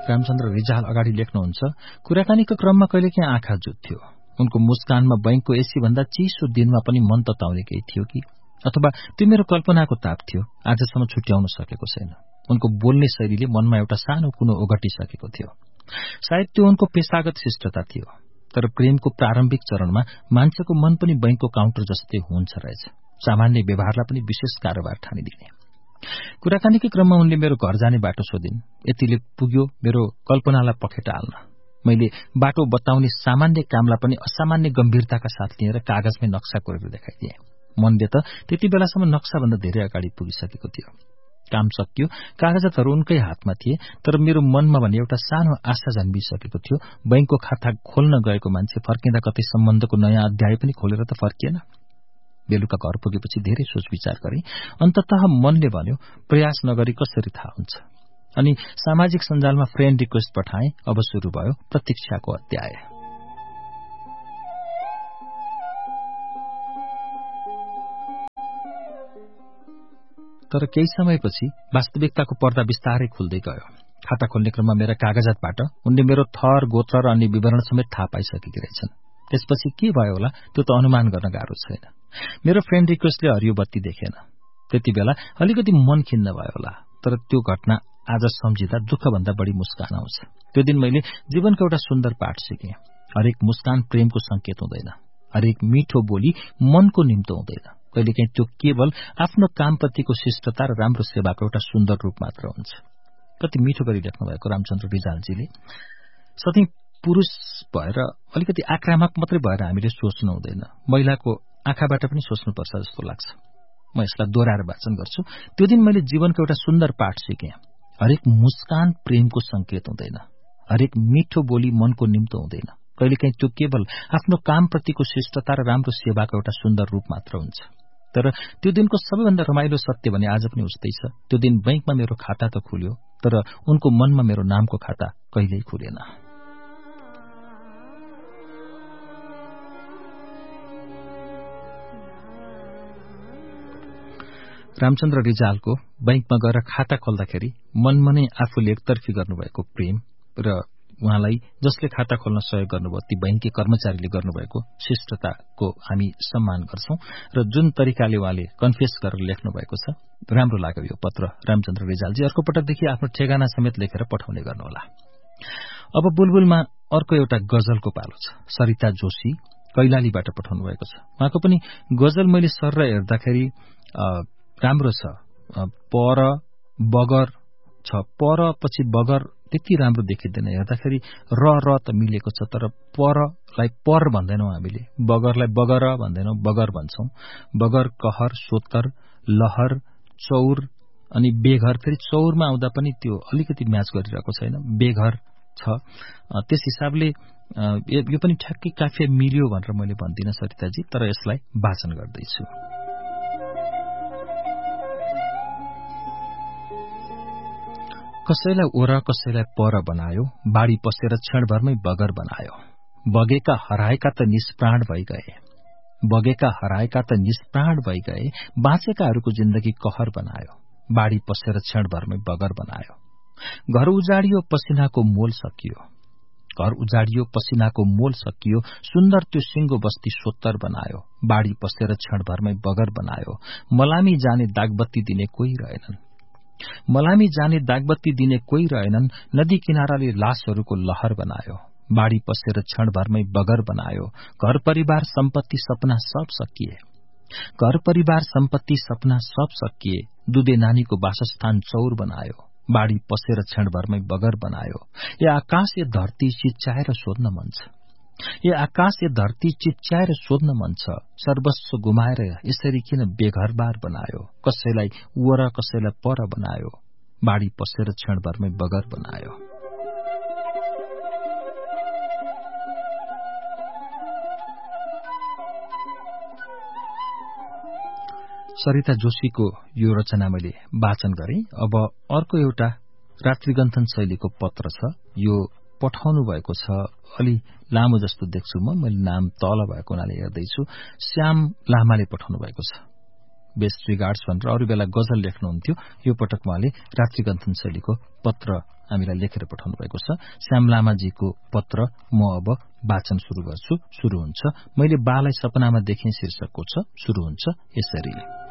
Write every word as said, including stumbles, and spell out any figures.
रामचन्द्र रिजाल अगाडि लेख्नुहुन्छ, कुराकानीको क्रममा कहिलेकाहीँ आँखा जुत्थ्यो। उनको मुस्कानमा बैंकको एसी भन्दा चिसो दिनमा पनि मन तताउने केही थियो कि अथवा त्यो मेरो कल्पनाको ताप थियो, आजसम्म छुट्याउन सकेको छैन। उनको बोल्ने शैलीले मनमा एउटा सानो कुनो ओगटिसकेको थियो। सायद त्यो उनको पेशागत शिष्टता थियो। तर प्रेमको प्रारम्भिक चरणमा मान्छेको मन पनि बैंकको काउन्टर जस्तै हुन्छ रहेछ, सामान्य व्यवहारलाई पनि विशेष कारोबार ठानिदिने। कुराकानीकै क्रममा उनले मेरो घर जाने बाटो सोधिन्। यतिले पुग्यो मेरो कल्पनालाई पखेटा हाल्न। मैले बाटो बताउने सामान्य कामलाई पनि असामान्य गम्भीरताका साथ लिएर कागजमै नक्सा कोरेर देखाइदिए। मनले त त्यति बेलासम्म नक्साभन्दा धेरै अगाडि पुगिसकेको थियो। काम सकियो, कागजातहरू उनकै हातमा थिए, तर मेरो मनमा भने एउटा सानो आशा जन्मिसकेको थियो। बैंकको खाता खोल्न गएको मान्छे फर्किँदा कतै सम्बन्धको नयाँ अध्याय पनि खोलेर त फर्किएन। बेलुका घर पुगेपछि धेरै सोच विचार गरे। अन्ततः मनले भन्यो, प्रयास नगरी कसरी थाहा हुन्छ। अनि सामाजिक सञ्जालमा फ्रेन्ड रिक्वेस्ट पठाएँ। अब सुरु भयो प्रतीक्षाको अध्याय। तर केही समयपछि वास्तविकताको पर्दा बिस्तारै खुल्दै गयो। खाता खोल्ने क्रममा मेरा कागजातबाट उनले मेरो थर, गोत्र र अन्य विवरण समेत थाहा पाइसकेकी रहेछन्। त्यसपछि के भयो होला त्यो त अनुमान गर्न गाह्रो छैन। मेरो फ्रेन्ड रिक्वेस्टले हरियो बत्ती देखेन। त्यति बेला अलिकति मन खिन्न भयो होला, तर त्यो घटना आज सम्झिँदा दुःखभन्दा बढी मुस्कान आउँछ। त्यो दिन मैले जीवनको एउटा सुन्दर पाठ सिकेँ। हरेक मुस्कान प्रेमको संकेत हुँदैन, हरेक मिठो बोली मनको निम्तो हुँदैन। कहिलेकाहीँ त्यो केवल आफ्नो कामप्रतिको शिष्टता र राम्रो सेवाको एउटा सुन्दर रूप मात्र हुन्छ। कति मिठो गरी लेख्नु भएको रामचन्द्र रिजालजीले। सधैँ पुरुष भएर अलिकति आक्रामक मात्रै भएर हामीले सोच्नु हुँदैन, महिलाको आँखाबाट पनि सोच्नुपर्छ जस्तो लाग्छ। म यसलाई दोहोऱ्याएर वाचन गर्छु। त्यो दिन मैले जीवनको एउटा सुन्दर पाठ सिकेँ। हरेक मुस्कान प्रेमको संकेत हुँदैन, हरेक मिठो बोली मनको निम्तो हुँदैन। कहिलेकाहीँ त्यो केवल आफ्नो कामप्रतिको शिष्टता र राम्रो सेवाको एउटा सुन्दर रूप मात्र हुन्छ। तर त्यो दिनको सबैभन्दा रमाइलो सत्य भने आज पनि उस्तै छ। त्यो दिन बैंकमा मेरो खाता त खुल्यो, तर उनको मनमा मेरो नामको खाता कहिल्यै खुलेन। रामचन्द्र रिजालको बैंकमा गएर खाता खोल्दाखेरि मनमा नै आफूले एकतर्फी गर्नुभएको प्रेम र उहाँलाई जसले खाता खोल्न सहयोग गर्नुभयो ती बैंकी कर्मचारीले गर्नुभएको शिष्टताको हामी सम्मान गर्छौं र जुन तरिकाले उहाँले कन्फेस गरेर लेख्नु भएको छ राम्रो लाग्यो यो पत्र रामचन्द्र रिजालजी। अर्को पटकदेखि आफ्नो ठेगाना समेत लेखेर पठाउने गर्नुहोला। अब बुलबुलमा अर्को एउटा गजलको पालो छ। सरिता जोशी कैलालीबाट पठाउनु भएको छ। उहाँको पनि गजल मैले सर हेर्दाखेरि राम्रो छ। पर बगर छ, पर पछि बगर त्यति राम्रो देखिँदैन, हेर्दाखेरि र र त मिलेको छ, तर परलाई पर भन्दैनौं हामीले, बगरलाई बगर भन्दैनौं, बगर भन्छौं। बगर, कहर, सोतर, लहर, चौर अनि बेघर। फेरि चौरमा आउँदा पनि त्यो अलिकति म्याच गरिरहेको छैन, बेघर छ। त्यस हिसाबले यो पनि ठ्याक्कै काफिया मिल्यो भनेर मैले भन्दिनँ सरिताजी, तर यसलाई वाचन गर्दैछु। कसैलाई ओर कसैलाई पर बनायो, बाढी पसेर क्षणभरमै बगर बनायो। बगेका हराएका त निष्प्राण भइ गए, बगेका हराएका त निष्प्राण भइ गए, बाँचेकाहरूको जिन्दगी कहर बनायो। बाढी पसेर क्षणभरमै बगर बनायो। घर उजाडियो पसिनाको मोल सकियो, घर उजाडियो पसिनाको मोल सकियो, सुन्दर त्यो सिंगो बस्ती सोत्तर बनायो। बाढी पसेर क्षणभरमै बगर बनायो। मलामी जाने दागबत्ती दिने कोही रहेनन्, मलामी जाने दागबत्ती दिने कोही रहेनन्, नदी किनाराले लासहरूको लहर बनायो। बाढी पसेर क्षणभरमै बगर बनायो। घर परिवार सम्पत्ति सपना सब सकिए, घर परिवार सम्पत्ति सपना सब सकिए, दुधे नानीको वासस्थान चौर बनायो। बाढी पसेर क्षणभरमै बगर बनायो। ए आकाश ए धरती चिच्चाएर सोध्न मन छ, ए आकाश ए धरती चिच्चाएर सोध्न मन छ, सर्वस्व गुमाएर यसरी किन बेघरबार बनायो। कसैलाई वर कसैलाई पर बनायो, बाढी पसेर क्षणभरमै बगर बनायो। सरिता जोशीको यो रचना मैले वाचन गरेँ। अब अर्को एउटा रात्रिगन्थन शैलीको पत्र छ। यो पठाउनु भएको छ, अलि लामो जस्तो देख्छु म, मैले नाम तल भएको हुनाले हेर्दैछु। श्याम लामाले पठाउनु भएको छ। बेस्ट रिगार्ड्स भनेर अरू बेला गजल लेख्नुहुन्थ्यो। यो पटक उहाँले रात्रिगन्थन शैलीको पत्र हामीलाई लेखेर पठाउनु भएको छ। श्याम लामाजीको पत्र म अब वाचन सुरु गर्छु। सुरु हुन्छ, मैले बालाई सपनामा देखेँ शीर्षकको छ। सुरु हुन्छ यसरी।